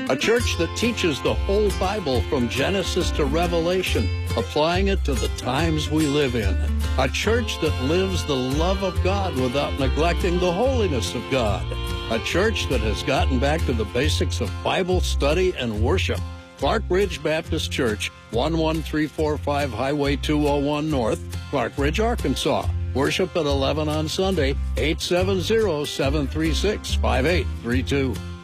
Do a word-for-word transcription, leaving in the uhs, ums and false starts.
A church that teaches the whole Bible from Genesis to Revelation, applying it to the times we live in. A church that lives the love of God without neglecting the holiness of God. A church that has gotten back to the basics of Bible study and worship. Clark Ridge Baptist Church, one one three four five Highway two oh one North, Clark Ridge, Arkansas. Worship at eleven on Sunday, eight seven zero, seven three six, five eight three two.